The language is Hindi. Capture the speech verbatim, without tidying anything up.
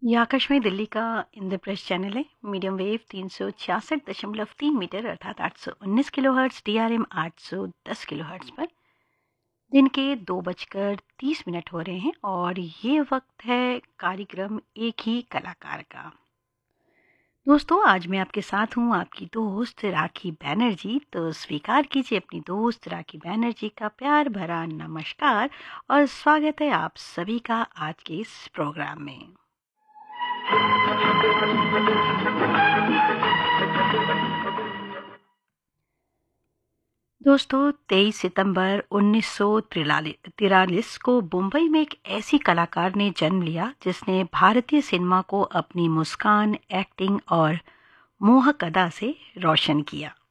ये आकाशवाणी दिल्ली का इंद्रप्रस्थ चैनल है। मीडियम वेव तीन सौ छियासठ दशमलव तीन मीटर अर्थात आठ सौ उन्नीस kilo hertz, D R M आठ सौ दस किलो हर्ट्स पर दिन के दो बजकर तीस मिनट हो रहे हैं और ये वक्त है कार्यक्रम एक ही कलाकार का। दोस्तों, आज मैं आपके साथ हूँ, आपकी दोस्त राखी बैनर्जी। तो स्वीकार कीजिए अपनी दोस्त राखी बैनर्जी का प्यार भरा नमस्कार और स्वागत है आप सभी का आज के इस प्रोग्राम में। दोस्तों, तेईस सितंबर उन्नीस सौ तिरालीस को मुंबई में एक ऐसी कलाकार ने जन्म लिया जिसने भारतीय सिनेमा को अपनी मुस्कान, एक्टिंग और मोहक अदा से रोशन किया।